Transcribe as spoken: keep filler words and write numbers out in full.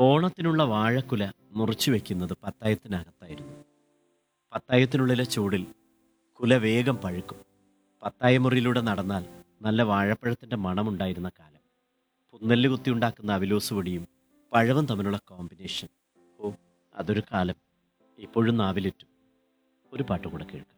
ഓണത്തിനുള്ള വാഴക്കുല മുറിച്ചു വെക്കുന്നത് പത്തായത്തിനകത്തായിരുന്നു. പത്തായത്തിനുള്ളിലെ ചൂടിൽ കുല വേഗം പഴുക്കും. പത്തായമുറിയിലൂടെ നടന്നാൽ നല്ല വാഴപ്പഴത്തിൻ്റെ മണമുണ്ടായിരുന്ന കാലം. പുന്നെല്ല് കുത്തിയുണ്ടാക്കുന്ന അവിലോസ് പൊടിയും പഴവും തമ്മിലുള്ള കോമ്പിനേഷൻ. ഓ, അതൊരു കാലം. ഇപ്പോഴും നാവിലെറ്റും. ഒരു പാട്ട് കൂടെ കേൾക്കാം.